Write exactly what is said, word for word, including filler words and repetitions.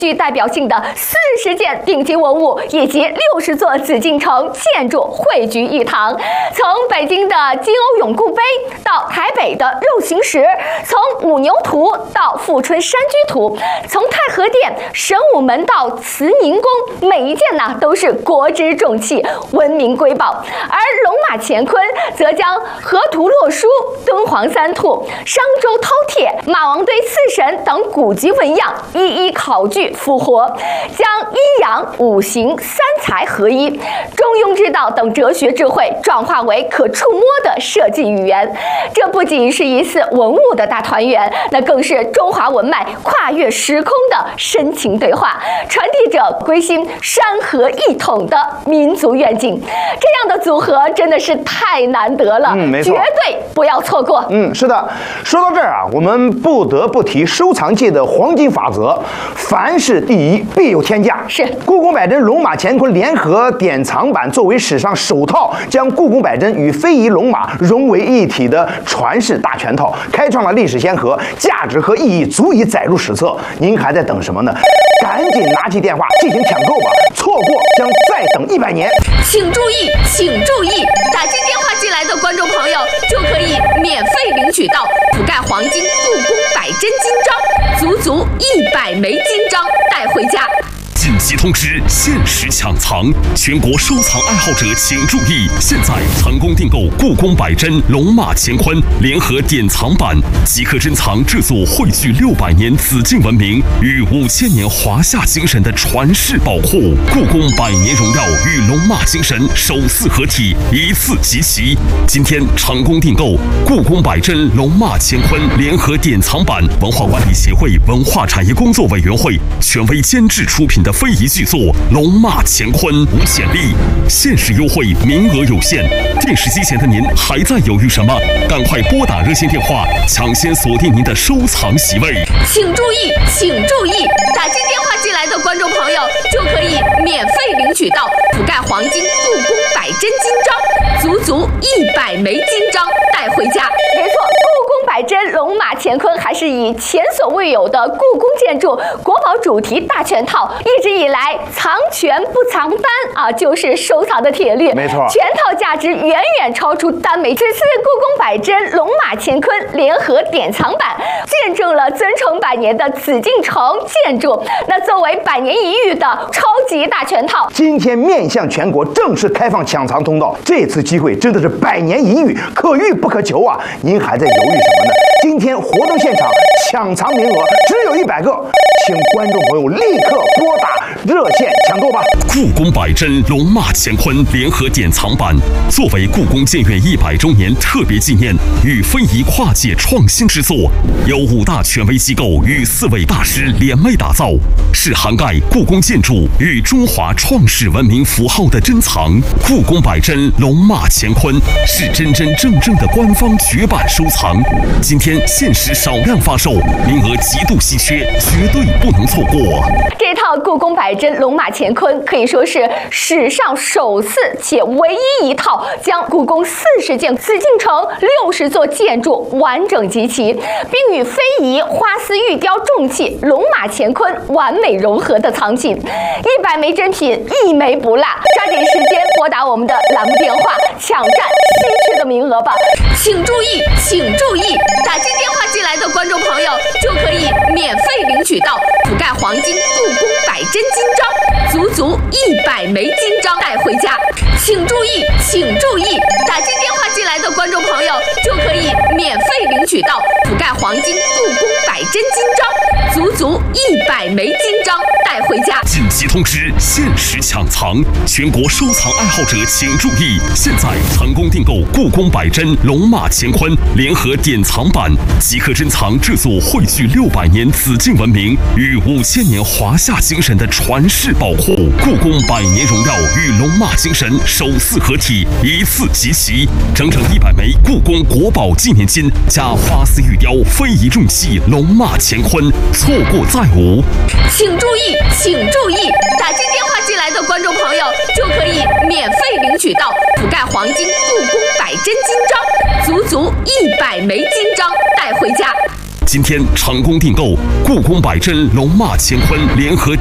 具代表性的四十件顶级文物以及六十座紫禁城建筑汇聚一堂。从北京的金瓯永固碑到台北的肉形石，从五牛图到富春山居图，从太和殿、神武门到慈宁宫，每一件呢都是国之重器，文明瑰宝。而龙马乾坤则将河图洛书、敦煌三兔、商周饕餮、马王堆四神等古籍纹样一一考据复活，将阴阳五行三才合一、中庸之道等哲学智慧转化为可触摸的设计语言。这不仅是一次文物的大团圆，那更是中华文脉跨越时空的深情对话，传递着归心山河一统的民族愿景。这样的组合真的是太难得了， 嗯，没错， 绝对不要错过。 嗯，是的。说到这儿啊，我们不得不提收藏界的黄金法则：凡事第一，必有天价。 是故宫百珍龙马乾坤联合典藏版作为史上首套将故宫百珍与非遗龙马融为一体的传世大全套，开创了历史先河，价值和意义足以载入史册。您还在等什么呢？赶紧拿起电话进行抢购吧，错过将再等一百年。 请注意，请注意，打进电话进来的观众朋友就可以免费领取到覆盖黄金故宫百珍金章，足足一百枚金章带回家。 紧急通知：限时抢藏，全国收藏爱好者请注意！现在成功订购故宫百珍龙马乾坤联合典藏版，即可珍藏这座汇聚六百年紫禁文明与五千年华夏精神的传世宝库。故宫百年荣耀与龙马精神首次合体，一次集齐。今天成功订购故宫百珍龙马乾坤联合典藏版，文化管理协会文化产业工作委员会权威监制出品的非遗巨作《龙马乾坤》无潜力，限时优惠，名额有限。电视机前的您还在犹豫什么？赶快拨打热线电话，抢先锁定您的收藏席位。 请注意，请注意，打进电话进来的观众朋友就可以免费领取到覆盖黄金故宫百珍金章，足足一百枚金章带回家。没错，故宫百珍龙马乾坤还是以前所未有的故宫建筑国宝主题大全套，一直以来藏全不藏单啊，就是收藏的铁律。 没错， 全套价值远远超出单枚。此次故宫百珍龙马乾坤联合典藏版，见证了尊崇百年的紫禁城建筑，那作为百年一遇的超级大全套， 今天面向全国正式开放抢藏通道，这次机会真的是百年一遇，可遇不可求啊！您还在犹豫什么呢？今天活动现场抢藏名额只有一百个，请观众朋友立刻拨打热线抢购吧！ 故宫百珍龙马乾坤联合典藏版，作为故宫建院一百周年特别纪念与非遗跨界创新之作，由五大权威机构与四位大师联袂打造，是涵盖故宫建筑与中华创世文明符号的珍藏。故宫百珍龙马乾坤是真真正正的官方绝版收藏，今天限时少量发售，名额极度稀缺，绝对不能错过。 这套故宫百珍龙马乾坤可以说是史上首次且唯一一套将故宫四十件紫禁城六十座建筑完整集齐，并与非遗花丝玉雕重器龙马乾坤完美融合的藏品。一百枚珍品，一枚不落，抓紧时间拨打我们的栏目电话，抢占稀缺的名额吧！请注意，请注意，打进电话进来的观众朋友就可以免费领取到覆盖黄金故宫百珍金章，足足一百枚金章带回家。请注意，请注意，打进电话进来的观众朋友就可以免费领取到覆盖黄金故宫百珍金章，足足一百枚金章带回家。 紧急通知：限时抢藏，全国收藏爱好者请注意！现在成功订购故宫百珍龙马乾坤联合典藏版，即可珍藏这座汇聚六百年紫禁文明与五千年华夏精神的传世宝库。故宫百年荣耀与龙马精神首次合体，一次集齐，整整一百枚故宫国宝纪念金加花丝玉雕非遗重器龙马乾坤，错过再无。 请注意，请注意，打进电话进来的观众朋友就可以免费领取到覆盖黄金故宫百珍金章，足足一百枚金章带回家。 今天成功订购故宫百珍龙马乾坤联合